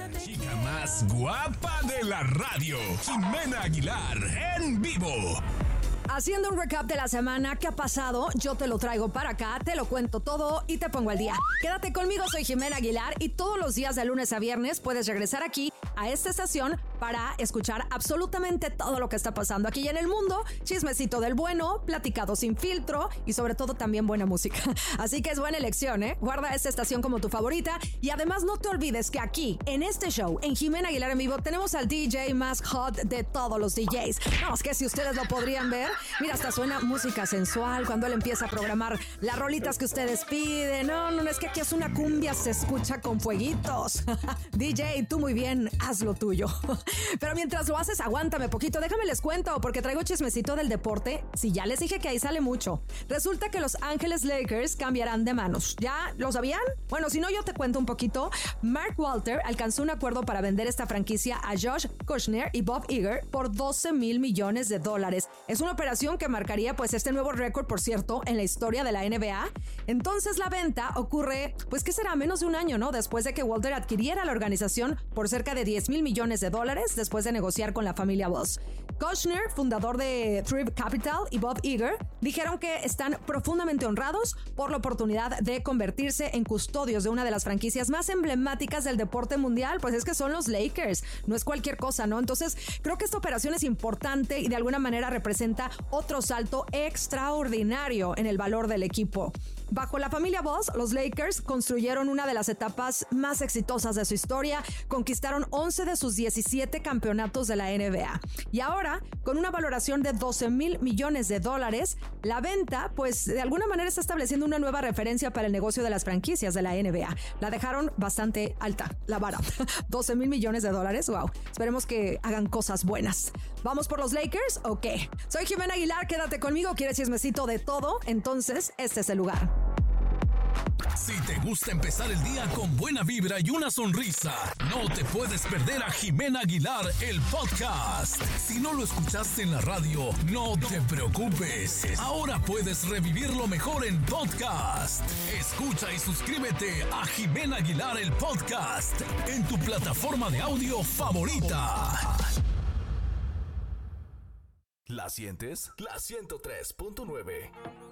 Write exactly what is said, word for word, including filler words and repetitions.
La chica más guapa de la radio, Jimena Aguilar, en vivo. Haciendo un recap de la semana, ¿qué ha pasado? Yo te lo traigo para acá, te lo cuento todo y te pongo al día. Quédate conmigo, soy Jimena Aguilar y todos los días de lunes a viernes puedes regresar aquí a esta estación para escuchar absolutamente todo lo que está pasando aquí en el mundo, chismecito del bueno, platicado sin filtro y sobre todo también buena música. Así que es buena elección, ¿eh? Guarda esta estación como tu favorita y además no te olvides que aquí, en este show, en Jimena Aguilar en vivo, tenemos al D J más hot de todos los D Js. No, es que si ustedes lo podrían ver, mira, hasta suena música sensual cuando él empieza a programar las rolitas que ustedes piden. No, no, no, es que aquí es una cumbia, se escucha con fueguitos. D J, tú muy bien, haz lo tuyo. Pero mientras lo haces, aguántame poquito, déjame les cuento, porque traigo chismecito del deporte. Si ya les dije que ahí sale mucho. Resulta que Los Ángeles Lakers cambiarán de manos. ¿Ya lo sabían? Bueno, si no, yo te cuento un poquito. Mark Walter alcanzó un acuerdo para vender esta franquicia a Josh Kushner y Bob Iger por doce mil millones de dólares. Es una operación que marcaría pues este nuevo récord, por cierto, en la historia de la N B A. Entonces la venta ocurre, pues ¿qué será? Menos de un año, ¿no? Después de que Walter adquiriera la organización por cerca de diez mil millones de dólares después de negociar con la familia Boss. Kushner, fundador de Thrive Capital, y Bob Iger dijeron que están profundamente honrados por la oportunidad de convertirse en custodios de una de las franquicias más emblemáticas del deporte mundial, pues es que son los Lakers, no es cualquier cosa, ¿no? Entonces creo que esta operación es importante y de alguna manera representa otro salto extraordinario en el valor del equipo. Bajo la familia Boss, los Lakers construyeron una de las etapas más exitosas de su historia, conquistaron once de sus diecisiete campeonatos de la N B A. Y ahora, con una valoración de doce mil millones de dólares, la venta, pues de alguna manera está estableciendo una nueva referencia para el negocio de las franquicias de la N B A. La dejaron bastante alta, la vara. doce mil millones de dólares, wow. Esperemos que hagan cosas buenas. ¿Vamos por los Lakers o qué? Soy Jimena Aguilar, quédate conmigo, ¿quieres chismecito de todo? Entonces, este es el lugar. Si te gusta empezar el día con buena vibra y una sonrisa, no te puedes perder a Jimena Aguilar, el podcast. Si no lo escuchaste en la radio, no te preocupes. Ahora puedes revivirlo mejor en podcast. Escucha y suscríbete a Jimena Aguilar, el podcast, en tu plataforma de audio favorita. ¿La sientes? La ciento tres punto nueve.